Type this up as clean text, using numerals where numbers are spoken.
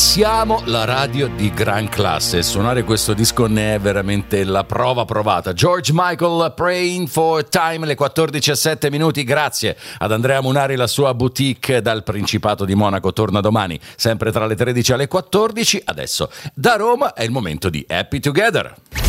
Siamo la radio di gran classe. Suonare questo disco ne è veramente la prova provata. George Michael, Praying for Time, le 14:07. Grazie ad Andrea Munari, la sua boutique dal Principato di Monaco torna domani, sempre tra le 13 e le 14. Adesso da Roma è il momento di Happy Together.